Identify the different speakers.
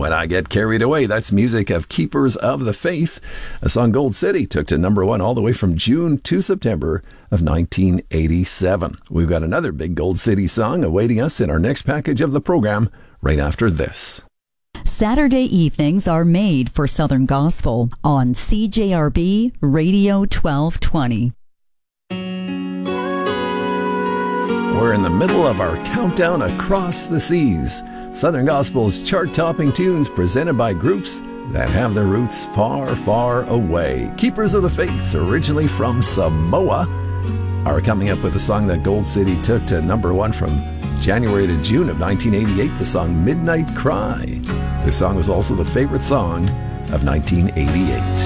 Speaker 1: When I Get Carried Away, that's music of Keepers of the Faith. A song Gold City took to number one all the way from June to September of 1987. We've got another big Gold City song awaiting us in our next package of the program right after this.
Speaker 2: Saturday evenings are made for Southern Gospel on CJRB Radio 1220.
Speaker 1: We're in the middle of our countdown across the seas. Southern Gospel's chart-topping tunes presented by groups that have their roots far, far away. Keepers of the Faith, originally from Samoa, are coming up with a song that Gold City took to number one from January to June of 1988, the song Midnight Cry. This song was also the favorite song of 1988.